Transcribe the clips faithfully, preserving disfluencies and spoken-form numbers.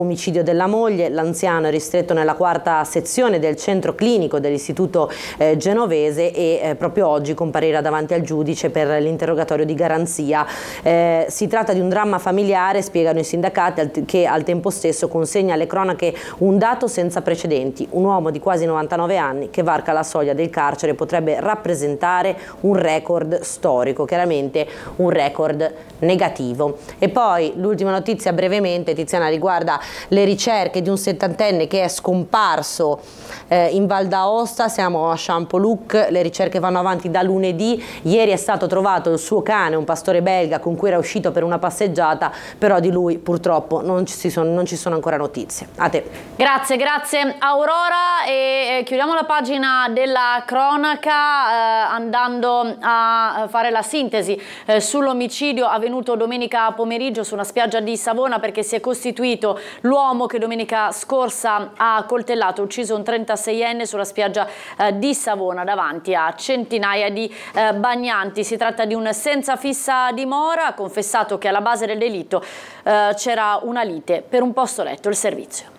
Omicidio della moglie, l'anziano è ristretto nella quarta sezione del centro clinico dell'istituto eh, genovese e eh, proprio oggi comparirà davanti al giudice per l'interrogatorio di garanzia. Eh, si tratta di un dramma familiare, spiegano i sindacati, che al tempo stesso consegna alle cronache un dato senza precedenti. Un uomo di quasi novantanove anni che varca la soglia del carcere potrebbe rappresentare un record storico, chiaramente un record negativo. E poi l'ultima notizia brevemente, Tiziana, riguarda le ricerche di un settantenne che è scomparso eh, in Val d'Aosta. Siamo a Champoluc, le ricerche vanno avanti da lunedì. Ieri è stato trovato il suo cane, un pastore belga con cui era uscito per una passeggiata, però di lui purtroppo non ci sono, non ci sono ancora notizie. A te. Grazie, grazie Aurora, e eh, chiudiamo la pagina della cronaca eh, andando a fare la sintesi eh, sull'omicidio avvenuto domenica pomeriggio su una spiaggia di Savona, perché si è costituito l'uomo che domenica scorsa ha coltellato e ucciso un trentaseienne sulla spiaggia eh, di Savona davanti a centinaia di eh, bagnanti. Si tratta di un senza fissa dimora, ha confessato che alla base del delitto eh, c'era una lite per un posto letto, il servizio.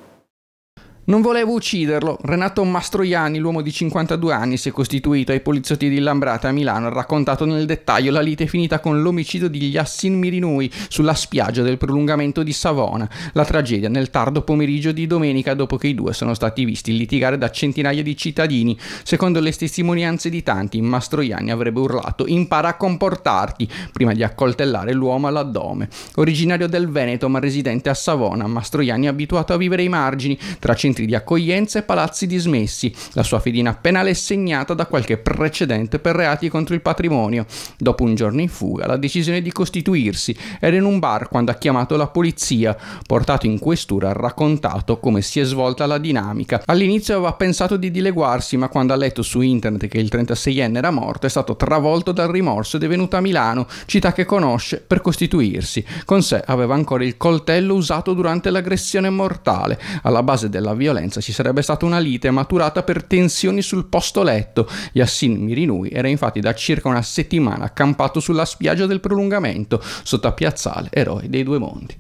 Non volevo ucciderlo. Renato Mastroianni, l'uomo di cinquantadue anni, si è costituito ai poliziotti di Lambrate a Milano. Ha raccontato nel dettaglio la lite finita con l'omicidio di Yassin Mirinui sulla spiaggia del prolungamento di Savona. La tragedia nel tardo pomeriggio di domenica, dopo che i due sono stati visti litigare da centinaia di cittadini. Secondo le testimonianze di tanti, Mastroianni avrebbe urlato "impara a comportarti" prima di accoltellare l'uomo all'addome. Originario del Veneto ma residente a Savona, Mastroianni è abituato a vivere ai margini, tra centri di accoglienza e palazzi dismessi. La sua fedina penale è segnata da qualche precedente per reati contro il patrimonio. Dopo un giorno in fuga, la decisione di costituirsi. Era in un bar quando ha chiamato la polizia. Portato in questura, ha raccontato come si è svolta la dinamica. All'inizio aveva pensato di dileguarsi, ma quando ha letto su internet che il trentaseienne era morto è stato travolto dal rimorso ed è venuto a Milano, città che conosce, per costituirsi. Con sé aveva ancora il coltello usato durante l'aggressione mortale. Alla base della violenza ci sarebbe stata una lite maturata per tensioni sul posto letto. Yassin Mirinui era infatti da circa una settimana accampato sulla spiaggia del prolungamento, sotto a Piazzale, eroe dei due mondi.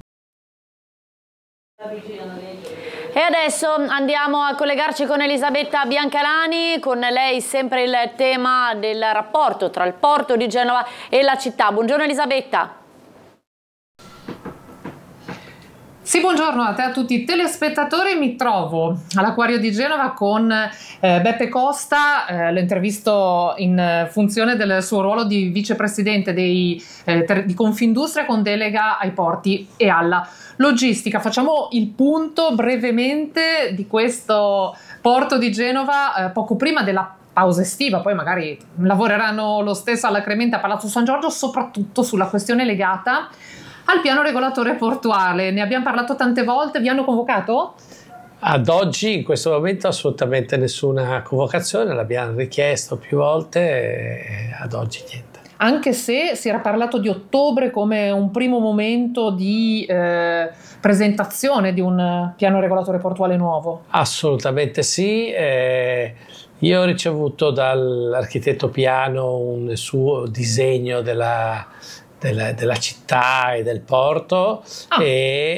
E adesso andiamo a collegarci con Elisabetta Biancalani, con lei sempre il tema del rapporto tra il porto di Genova e la città. Buongiorno Elisabetta. Sì, buongiorno a te, a tutti i telespettatori. Mi trovo all'Acquario di Genova con eh, Beppe Costa, eh, l'ho intervisto in funzione del suo ruolo di vicepresidente dei, eh, ter- di Confindustria con delega ai porti e alla logistica. Facciamo il punto brevemente di questo porto di Genova eh, poco prima della pausa estiva, poi magari lavoreranno lo stesso alla Crementa a Palazzo San Giorgio, soprattutto sulla questione legata al piano regolatore portuale. Ne abbiamo parlato tante volte, vi hanno convocato? Ad oggi, in questo momento, assolutamente nessuna convocazione, l'abbiamo richiesto più volte e ad oggi niente. Anche se si era parlato di ottobre come un primo momento di eh, presentazione di un piano regolatore portuale nuovo. Assolutamente sì. Eh, io ho ricevuto dall'architetto Piano un suo disegno della Della, della città e del porto ah. e,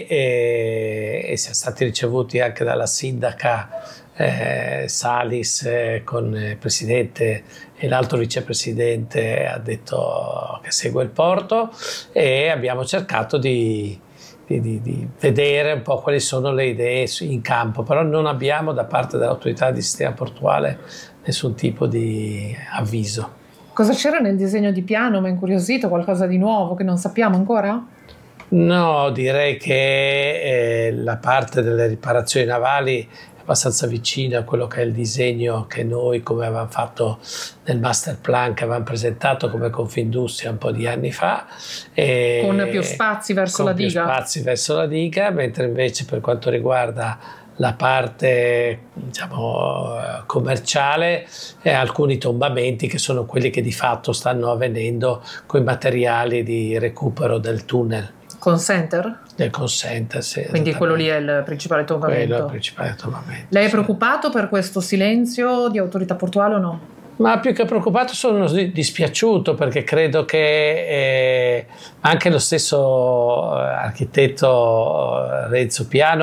e, e siamo stati ricevuti anche dalla sindaca eh, Salis eh, con il presidente e l'altro vicepresidente ha detto che segue il porto, e abbiamo cercato di, di, di, di vedere un po' quali sono le idee in campo, però non abbiamo da parte dell'autorità di sistema portuale nessun tipo di avviso. Cosa c'era nel disegno di piano? Mi ha incuriosito, qualcosa di nuovo che non sappiamo ancora? No, direi che eh, la parte delle riparazioni navali è abbastanza vicina a quello che è il disegno che noi, come avevamo fatto nel master plan che avevamo presentato come Confindustria un po' di anni fa. E con più spazi verso la diga? Con più spazi verso la diga, mentre invece per quanto riguarda la parte, diciamo, commerciale e alcuni tombamenti che sono quelli che di fatto stanno avvenendo con i materiali di recupero del tunnel. Consenter? Del consenter, sì. Quindi quello lì è il principale tombamento? Quello è il principale tombamento. Lei è sì. preoccupato per questo silenzio di autorità portuale o no? Ma più che preoccupato sono dispiaciuto, perché credo che eh, anche lo stesso architetto Renzo Piano